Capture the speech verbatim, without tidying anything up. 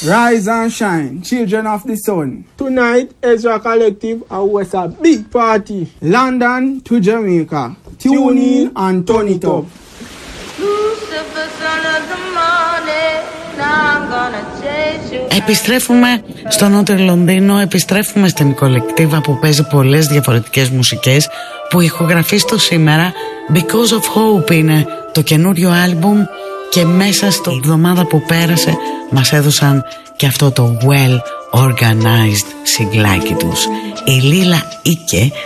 Rise and shine, children of the sun. Tonight, Ezra Collective are with a big party. London to Jamaica. Tune in and turn it up. Επιστρέφουμε στο Νότιο Λονδίνο, επιστρέφουμε στην κολεκτίβα που παίζει πολλές διαφορετικές μουσικές, που ηχογραφεί στο σήμερα. Because of Hope είναι το καινούριο άλμπουμ και μέσα στην εβδομάδα που πέρασε μας έδωσαν και αυτό το well organized σιγλάκι τους. Η Λίλα Ίκε